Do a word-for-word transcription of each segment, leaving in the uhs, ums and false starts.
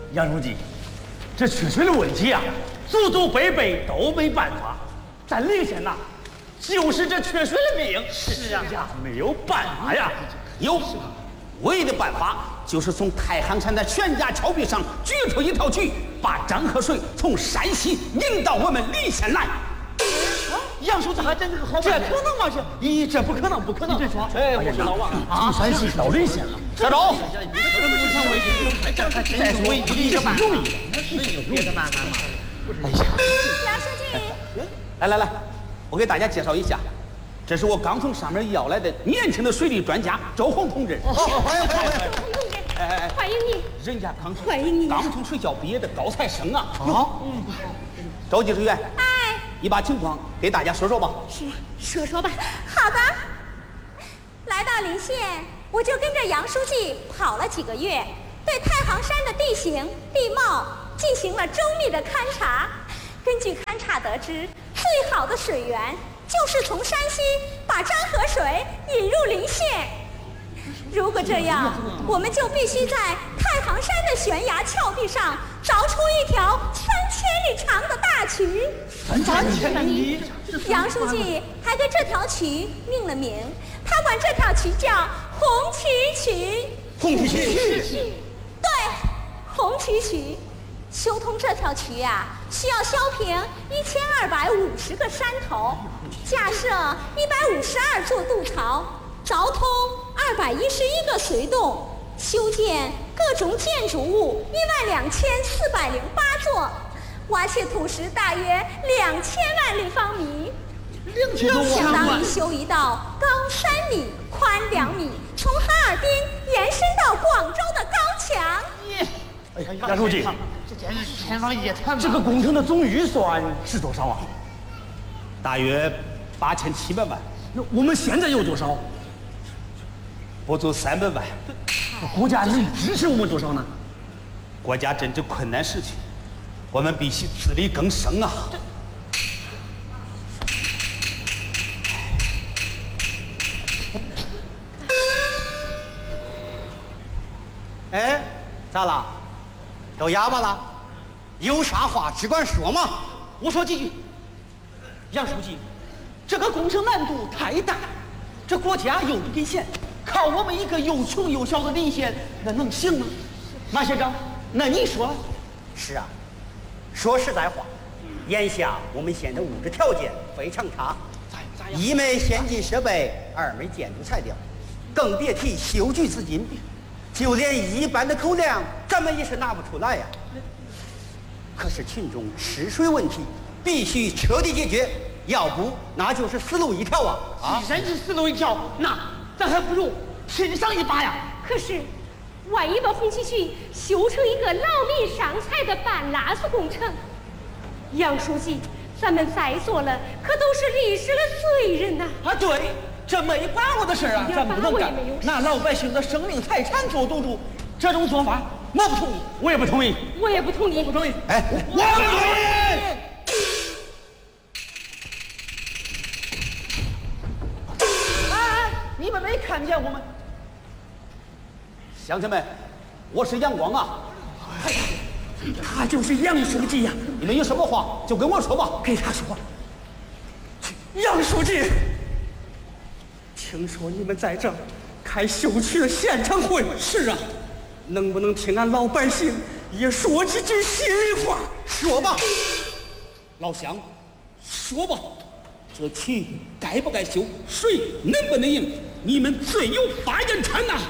杨书记，这缺水的问题啊，祖祖辈辈都没办法，咱临县呐，就是这缺水的命。 是啊， 没有办法呀。 有，唯一的办法就是从太行山的悬崖峭壁上掘出一条渠，把漳河水从山西引到我们临县来。 杨书记还真是个好办法，这可能吗？这，咦，这不可能，不可能！ 你别说， 哎，我是老王啊，从山西到临县了。 小周， 这是唯一的办法，没有别的办法吗？ 杨书记， 来来来，我给大家介绍一下，这是我刚从上面要来的年轻的水利专家周红同志。 欢迎欢迎欢迎！哎哎，欢迎你！ 人家刚从欢迎你！ 刚从水校毕业的高材生啊！好，周技术员， 哎， 你把情况给大家说说吧。 是，说说吧。好的。来到临县，我就跟着杨书记跑了几个月，对太行山的地形地貌进行了周密的勘察。根据勘察得知，最好的水源就是从山西把漳河水引入临县。如果这样，我们就必须在太行山的悬崖峭壁上凿出一条三千里长的大渠。 三千里。 杨书记还给这条渠命了名，他管这条渠叫红旗渠。 红旗渠。 对，红旗渠。修通这条渠呀、啊，需要削平一千二百五十个山头，架设一百五十二座渡槽，凿通二百一十一个隧洞，修建各种建筑物一万两千四百零八座，挖掘土石大约两千万立方米，相当于修一道高三米、宽两米，从哈尔滨延伸到广州的高墙。 哎呀，杨书记， 这简直是天方夜谭嘛！ 这个工程的总预算是多少啊？ 大约八千七百万。 那我们现在有多少？ 不足三百万。 国家能支持我们多少呢？ 国家正值困难时期，我们必须自力更生啊！ 哎，咋了？都哑巴了？有啥话只管说嘛！ 我说几句。杨书记，这个工程难度太大，这国家又不给钱，靠我们一个又穷又小的临县，那能行吗？马县长，那你说？ 是啊，说实在话，眼下我们县的物质条件非常差，一没先进设备，二没建筑材料，更别提修渠资金。就连一般的口粮，咱们也是拿不出来呀。可是群众吃水问题必须彻底解决，要不那就是死路一条啊！啊， 既然是死路一条，那咱还不如拼上一把呀！ 可是，万一把红旗渠修成一个劳民伤财的半拉子工程，杨书记，咱们在座了可都是历史的罪人呐！ 啊，对。这没把握的事啊，咱不能干，拿老百姓的生命财产做赌注，这种做法我不同意， 我也不同意， 我也不同意， 我不同意， 哎，我不同意。哎，你们没看见我们？ 乡亲们，我是杨光啊， 他就是杨书记呀、啊！ 你们有什么话就跟我说吧， 给他说。杨书记。听说你们在这儿开修渠的现场会， 是啊， 能不能听俺老百姓也说几句心里话？ 说吧， 老乡，说吧，这渠该不该修，水能不能赢，你们最有发言权呐！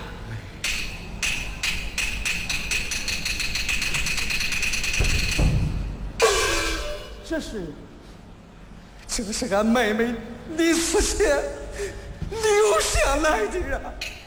这是，这是俺妹妹李思贤留下来的啊！